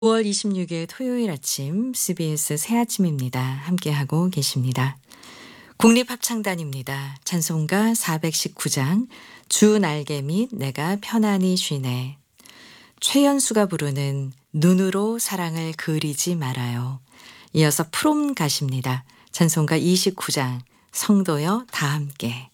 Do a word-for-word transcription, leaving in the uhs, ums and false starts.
오월 이십육일 토요일 아침 씨비에스 새아침입니다. 함께하고 계십니다. 국립합창단입니다. 찬송가 사백십구 장 주 날개 및 내가 편안히 쉬네. 최연수가 부르는 눈으로 사랑을 그리지 말아요. 이어서 프롬 가십니다. 찬송가 이십구 장 성도여 다 함께.